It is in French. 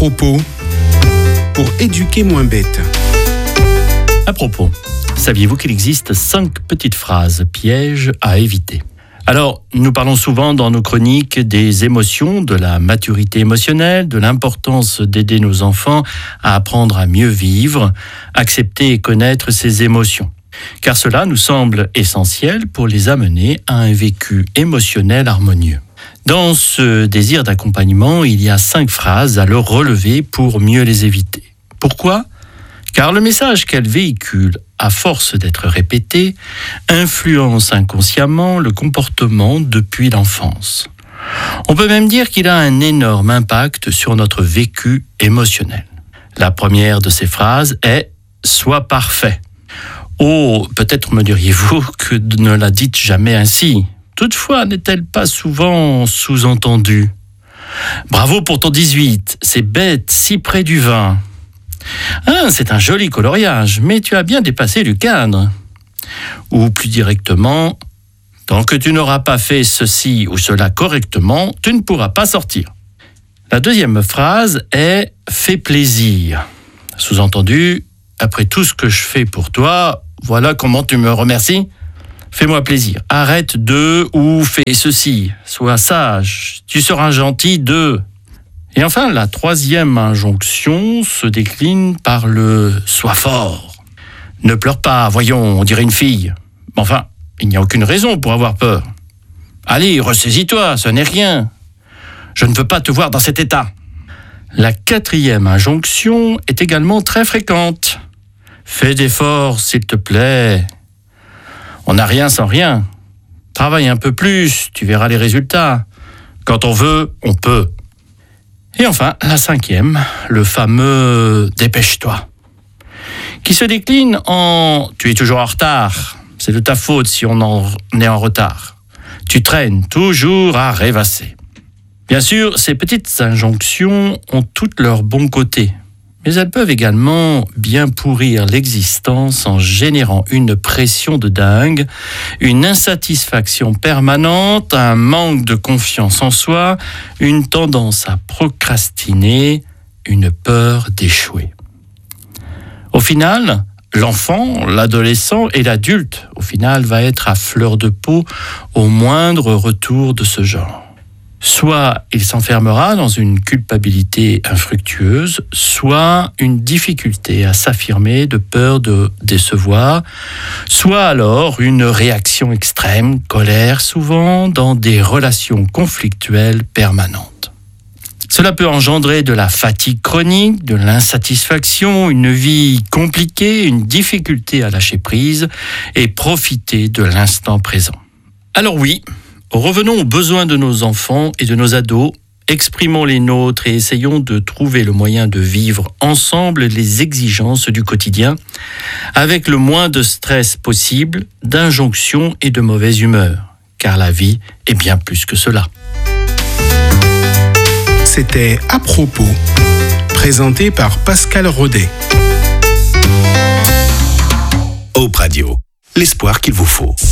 propos, pour éduquer moins bête. À propos, saviez-vous qu'il existe 5 petites phrases pièges à éviter ? Alors, nous parlons souvent dans nos chroniques des émotions, de la maturité émotionnelle, de l'importance d'aider nos enfants à apprendre à mieux vivre, accepter et connaître ses émotions. Car cela nous semble essentiel pour les amener à un vécu émotionnel harmonieux. Dans ce désir d'accompagnement, il y a 5 phrases à leur relever pour mieux les éviter. Pourquoi ? Car le message qu'elles véhiculent, à force d'être répété, influence inconsciemment le comportement depuis l'enfance. On peut même dire qu'il a un énorme impact sur notre vécu émotionnel. La première de ces phrases est « Sois parfait ». Oh, peut-être me diriez-vous que ne la dites jamais ainsi. Toutefois, n'est-elle pas souvent sous-entendue ? Bravo pour ton 18, c'est bête, si près du 20. Ah, c'est un joli coloriage, mais tu as bien dépassé le cadre. Ou plus directement, tant que tu n'auras pas fait ceci ou cela correctement, tu ne pourras pas sortir. La deuxième phrase est « fais plaisir ». Sous-entendu, après tout ce que je fais pour toi, voilà comment tu me remercies. Fais-moi plaisir. Arrête de ou fais ceci. Sois sage. Tu seras gentil de. Et enfin, la troisième injonction se décline par le « sois fort ». Ne pleure pas, voyons, on dirait une fille. Enfin, il n'y a aucune raison pour avoir peur. Allez, ressaisis-toi, ce n'est rien. Je ne veux pas te voir dans cet état. La quatrième injonction est également très fréquente. Fais d'efforts, s'il te plaît. On n'a rien sans rien. Travaille un peu plus, tu verras les résultats. Quand on veut, on peut. Et enfin, la cinquième, le fameux « dépêche-toi », qui se décline en « tu es toujours en retard, c'est de ta faute si on en est en retard. Tu traînes toujours à rêvasser ». Bien sûr, ces petites injonctions ont toutes leurs bons côtés, mais elles peuvent également bien pourrir l'existence en générant une pression de dingue, une insatisfaction permanente, un manque de confiance en soi, une tendance à procrastiner, une peur d'échouer. Au final, l'enfant, l'adolescent et l'adulte, va être à fleur de peau au moindre retour de ce genre. Soit il s'enfermera dans une culpabilité infructueuse, soit une difficulté à s'affirmer de peur de décevoir, soit alors une réaction extrême, colère souvent, dans des relations conflictuelles permanentes. Cela peut engendrer de la fatigue chronique, de l'insatisfaction, une vie compliquée, une difficulté à lâcher prise et profiter de l'instant présent. Alors oui, revenons aux besoins de nos enfants et de nos ados, exprimons les nôtres et essayons de trouver le moyen de vivre ensemble les exigences du quotidien avec le moins de stress possible, d'injonctions et de mauvaise humeur, car la vie est bien plus que cela. C'était À propos, présenté par Pascal Rodet. Hope Radio, l'espoir qu'il vous faut.